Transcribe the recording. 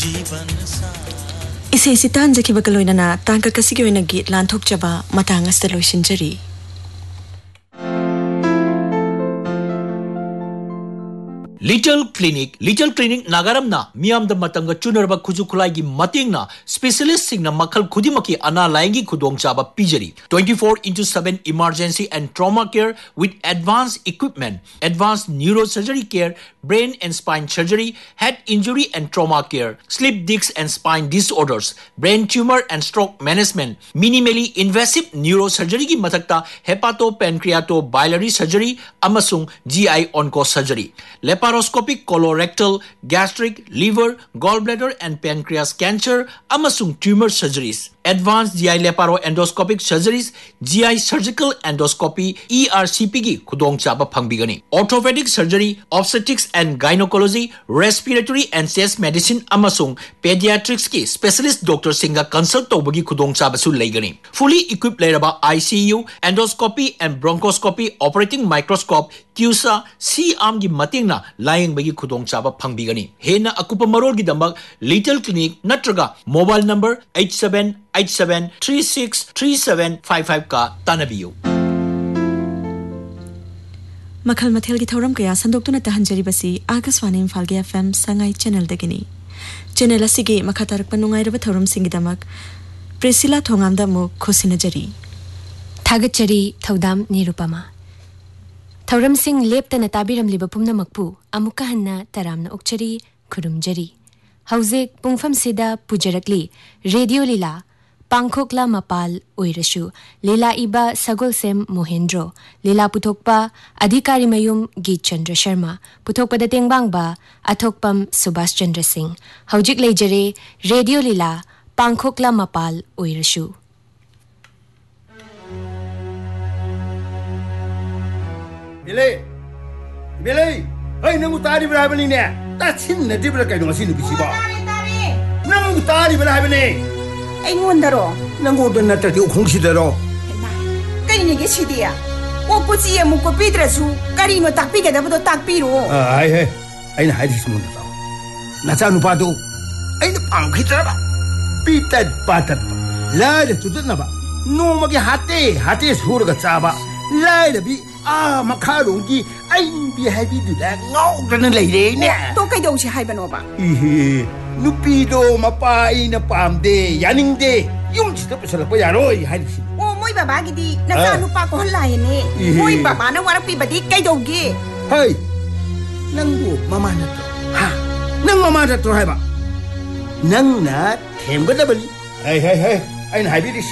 इसे सितान जकी बकलोइना तांका कसिगे ओइना गीत लांथोक चबा Matang अस्ता लोइसिनजरी Little Clinic Nagaramna Miam the Matanga Chunarba Kujukulagi Matingna Specialist Signa Makal Kudimaki Ana Langi Kudong Chaba Pijari 24/7 emergency and trauma care with advanced equipment, advanced neurosurgery care, brain and spine surgery, head injury and trauma care, sleep disc and spine disorders, brain tumor and stroke management, minimally invasive neurosurgery ki matakta hepatopancreatobiliary surgery amasung GI onco surgery. Laparoscopic colorectal, gastric, liver, gallbladder and pancreas cancer amasung tumor surgeries. Advanced GI laparoendoscopic surgeries, GI surgical endoscopy, ERCP ki kudong chaba pangbigani. Orthopedic surgery, obstetrics and gynecology, respiratory and chest medicine amasung pediatrics ki specialist doctor singa consult tobagi kudong chaba su leigani. Fully equipped leraba ICU, endoscopy and bronchoscopy, operating microscope, TUSA, C-arm gi matingna lying bagi kudong chaba pangbigani. Hena akupa marol gi dambag Little Clinic natraga mobile number 8787363755 ka tanabiyo. Makal mathil gi thoram kaya sandoktu na tahanjari basi Akaswani Imphal ge FM sangai channel dagini. Channel asigi makatarak panungai raba thoram singi damak Priscilla thongamda mu khosinajari. Thagachari thodam Nirupama. Thoram sing lepta na tabiram liba pumna makpu amuka hanna taramna okchari khurumjari. Hauzik pungfam sida pujarakli Radio Lila Pangkhokla Mapal Oirashu Lila Iba Sagolsem Mohendro Lila Putokpa Adhikari Mayum Geet Chandra Sharma Putokpa Dating Bangba Athokpam Subhash Chandra Singh Haujik Lejare Radio Lila Pangkhokla Mapal Oirashu Billy Hey namu tari berhabani ne Tachin na dibra kai no sinu bisi ba Namu tari berhabani Ai ngondaro Nangu dan na tati ukhong sidaro Kai ni ge sidia O puchi mu ko pidrasu kari no takpi ke dabo takpiru Ai na haidis mun da Na cha nu pa do Ai na pang khitra ba Pitat patat La de tu na ba No ma ge hate sur ga cha ba La de bi makharong ki ai bi happy du da ngau dan lai re ne to kai dong si hai bano ba nupi do mapai na pam de yaning de yum chi ta pasala pa yaroi hai si o moi baba gi di na sa nu pa ko lai ne moi baba na wara pi badi kai dong gi hai nang go mama na to ha nang mama na to hai ba nang na them ga da bali hai ai na hai bi